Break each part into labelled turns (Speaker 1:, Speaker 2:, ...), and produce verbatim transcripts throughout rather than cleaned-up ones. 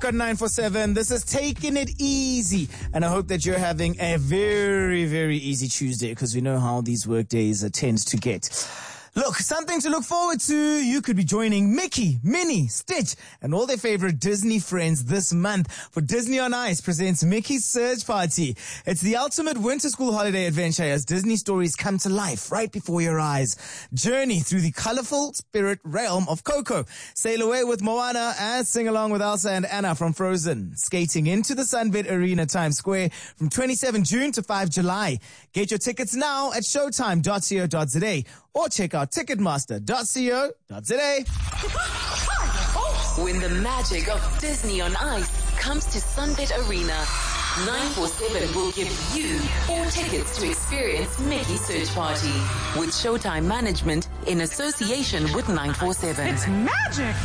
Speaker 1: back on nine four seven. This is Taking It Easy. And I hope that you're having a very, very easy Tuesday because we know how these work days uh, tend to get. Look, something to look forward to. You could be joining Mickey, Minnie, Stitch, and all their favorite Disney friends this month for Disney on Ice presents Mickey's Surge Party. It's the ultimate winter school holiday adventure as Disney stories come to life right before your eyes. Journey through the colorful spirit realm of Coco. Sail away with Moana and sing along with Elsa and Anna from Frozen. Skating into the Sunbed Arena Times Square from twenty-seventh of June to fifth of July. Get your tickets now at showtime dot co dot za or check out ticketmaster dot co dot za.
Speaker 2: When the magic of Disney on Ice comes to Sunbed Arena, nine four seven will give you four tickets to experience Mickey's Surge Party with Showtime Management in association with nine four seven.
Speaker 3: It's magic!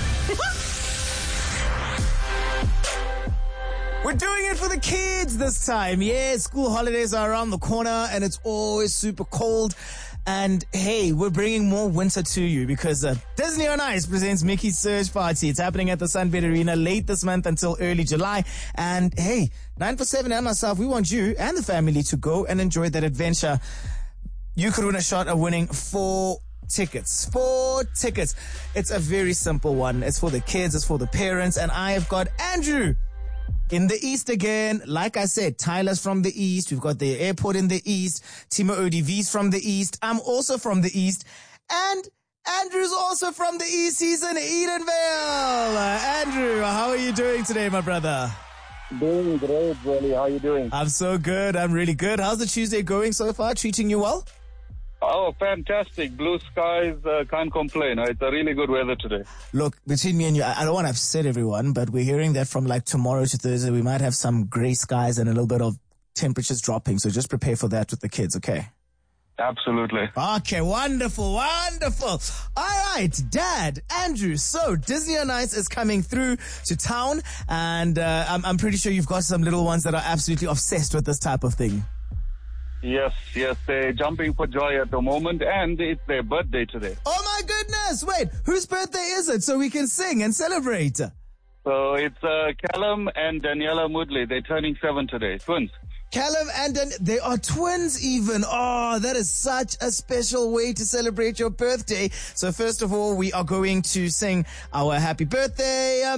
Speaker 1: We're doing it for the kids this time. Yeah, school holidays are around the corner and it's always super cold. And hey, we're bringing more winter to you because uh, Disney on Ice presents Mickey's Surge Party. It's happening at the Sunbed Arena late this month until early July. And hey, nine four seven and myself, we want you and the family to go and enjoy that adventure. You could win a shot at winning four tickets. Four tickets. It's a very simple one. It's for the kids, it's for the parents. And I have got Andrew in the East again. Like I said, Tyler's from the East. We've got the airport in the East. Timo O D V's from the East. I'm also from the East. And Andrew's also from the East. He's in Edenvale. Uh, Andrew, how are you doing today, my brother?
Speaker 4: Doing great, Wally. How are you doing?
Speaker 1: I'm so good. I'm really good. How's the Tuesday going so far? Treating you well?
Speaker 4: Oh, fantastic. Blue skies, uh, can't complain. It's a really good weather today.
Speaker 1: Look, between me and you, I don't want to upset everyone, but we're hearing that from like tomorrow to Thursday, we might have some gray skies and a little bit of temperatures dropping. So just prepare for that with the kids, okay?
Speaker 4: Absolutely.
Speaker 1: Okay, wonderful, wonderful. All right, Dad, Andrew, so Disney on Ice is coming through to town, and uh, I'm, I'm pretty sure you've got some little ones that are absolutely obsessed with this type of thing.
Speaker 4: Yes, yes, they're jumping for joy at the moment, and it's their birthday today.
Speaker 1: Oh my goodness, wait, whose birthday is it so we can sing and celebrate?
Speaker 4: So it's uh, Callum and Daniela Moodley. They're turning seven today, twins.
Speaker 1: Callum and Dan- they are twins even. Oh, that is such a special way to celebrate your birthday. So first of all, we are going to sing our happy birthday. Um,